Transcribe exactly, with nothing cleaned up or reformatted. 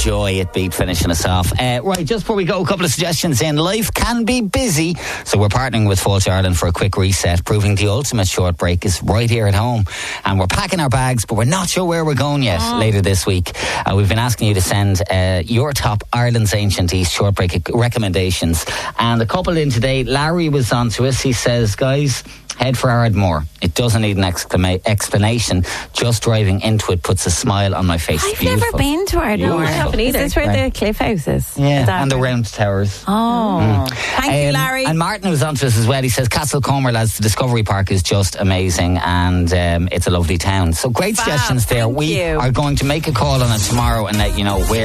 joy it beat finishing us off. Uh, right, just before we go, a couple of suggestions in. Life can be busy, so we're partnering with Fáilte Ireland for a quick reset, proving the ultimate short break is right here at home. And we're packing our bags, but we're not sure where we're going yet oh. later this week. Uh, we've been asking you to send uh, your top Ireland's Ancient East short break recommendations. And a couple in today, Larry was on to us. He says, guys, head for Ardmore. It doesn't need an exclama- explanation. Just driving into it puts a smile on my face. I've Beautiful. never been to Ardmore. I haven't either. Is this where right. the cliff house is? Yeah, is and the round towers. Oh. Mm. Thank um, you, Larry. And Martin was on to us as well. He says, Castlecomer, lads, the Discovery Park is just amazing and um, it's a lovely town. So great Fab, suggestions there. We you. are going to make a call on it tomorrow and let you know where